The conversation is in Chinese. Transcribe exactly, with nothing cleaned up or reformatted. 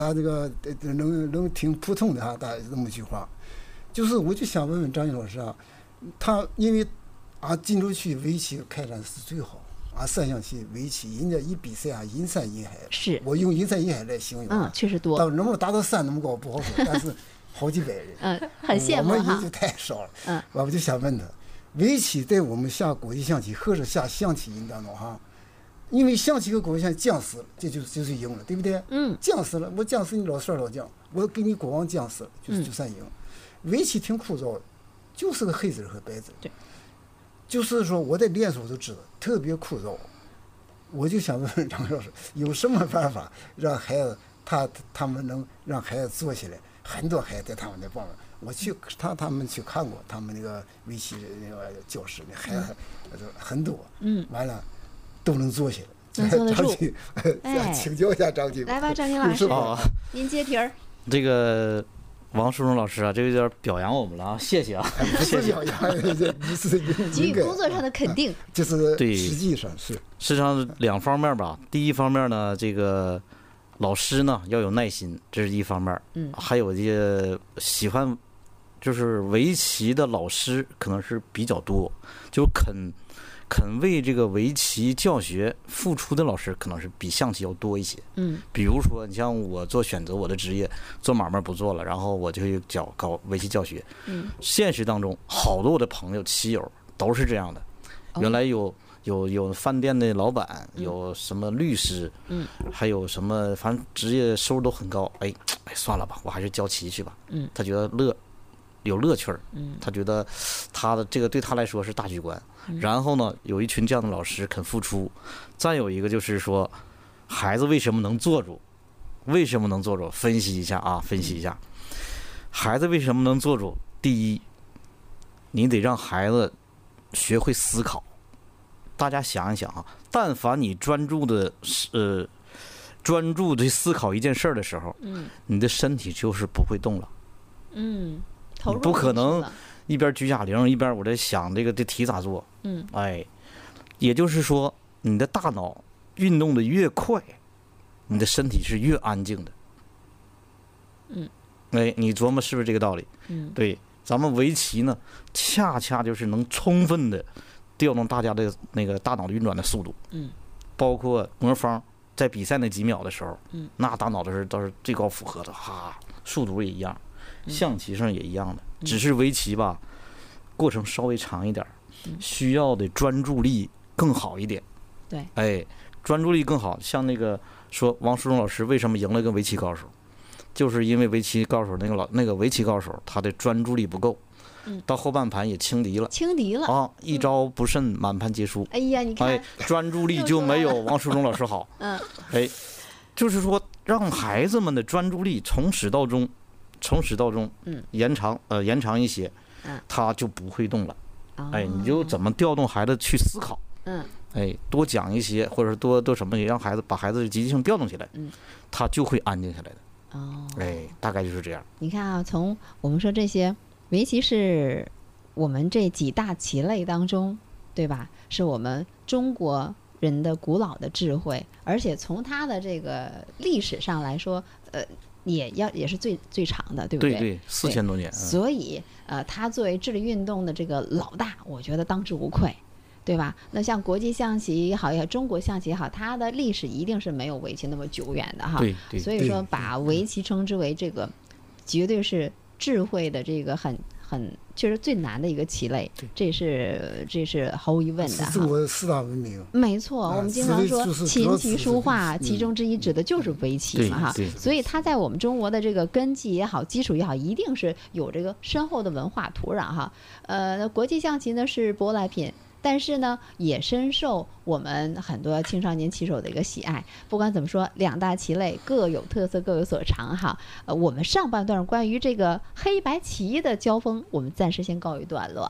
他这个能能挺普通的哈，大这么句话，就是我就想问问张军老师啊，他因为啊晋州区围棋开展是最好。啊，三象棋、围棋，人家一比赛啊，银山银海， 是我用银山银海来形容， 嗯，确实多。 到能不能达到山那么高不好说，但是好几百人， 嗯，很羡慕哈。 我们人就太少了，嗯，我就想问他，围棋在我们下国际象棋或者下象棋人当中哈，因为象棋和国际象将死了，这就就是赢了，对不对？ 嗯， 将死了，我将死你老帅老将，我给你国王将死了，就就算赢。嗯、围棋挺枯燥的，就是个黑子和白子。 对。 就是说我在练的时候都知道特别枯燥，我就想问问张老师，有什么办法让孩子他他们能让孩子做起来？很多孩子在他们那帮着，我去他他们去看过他们那个围棋那个教室，那孩子很多，嗯，完了都能做起来。 能坐得住。 哎，请教一下张军。 来吧，张军老师，您接题儿。 这个。王书中老师啊，这个有点表扬我们了啊，谢谢啊， 谢谢表扬，你是给予工作上的肯定， 就是对，实际上是， 实际上两方面吧。第一方面呢，这个老师呢要有耐心，这是一方面，嗯，还有这些喜欢就是围棋的老师可能是比较多，就肯肯为这个围棋教学付出的老师可能是比象棋要多一些。嗯，比如说你像我做选择我的职业，做买卖不做了，然后我就去教搞围棋教学。嗯，现实当中好多我的朋友棋友都是这样的，原来有有有饭店的老板，有什么律师，嗯，还有什么反正职业收入都很高。哎哎，算了吧，我还是教棋去吧。嗯，他觉得乐。有乐趣儿，他觉得他的这个对他来说是大局观。然后呢，有一群这样的老师肯付出。再有一个就是说，孩子为什么能做主？为什么能做主？分析一下啊，分析一下，孩子为什么能做主？第一，你得让孩子学会思考。大家想一想啊，但凡你专注的呃专注的思考一件事儿的时候，嗯，你的身体就是不会动了。 嗯。 你不可能一边举哑铃一边我在想这个这题咋做，嗯，哎，也就是说，你的大脑运动的越快，你的身体是越安静的，嗯，哎，你琢磨是不是这个道理？嗯，对，咱们围棋呢，恰恰就是能充分的调动大家的那个大脑的运转的速度，嗯，包括魔方在比赛那几秒的时候，嗯，那大脑都是都是最高负荷的，哈，速度也一样。象棋上也一样的，只是围棋吧，过程稍微长一点，需要的专注力更好一点。 对， 哎，专注力更好。像那个说王书中老师为什么赢了个围棋高手，就是因为围棋高手那个老那个围棋高手他的专注力不够，到后半盘也轻敌了， 轻敌了啊！一招不慎，满盘皆输。 哎呀，你看， 哎，专注力就没有王书中老师好。嗯，哎，就是说让孩子们的专注力从始到终。从始到终，嗯，延长呃延长一些，嗯，他就不会动了，哦、哎，你就怎么调动孩子去思考，嗯，哎，多讲一些，或者多多什么，也让孩子把孩子的积极性调动起来，嗯，他就会安静下来的，哦，哎，大概就是这样。 你看啊，从我们说这些围棋是我们这几大棋类当中，对吧？是我们中国人的古老的智慧，而且从它的这个历史上来说，呃。也要也是最最长的，对不对？ 对对，四千多年。嗯、 所以，呃，他作为智力运动的这个老大，我觉得当之无愧，对吧？那像国际象棋也好，也好，中国象棋也好，它的历史一定是没有围棋那么久远的哈。 对对。 所以说，把围棋称之为这个，绝对是智慧的这个很很，确实最难的一个棋类，这是这是毫无疑问的哈。 中国四大文明。 没错，我们经常说琴棋书画，其中之一指的就是围棋嘛哈。所以它在我们中国的这个根基也好，基础也好，一定是有这个深厚的文化土壤哈。呃，国际象棋呢是舶来品。但是呢，也深受我们很多青少年棋手的一个喜爱。不管怎么说，两大棋类各有特色，各有所长哈。呃，我们上半段关于这个黑白棋的交锋，我们暂时先告一段落。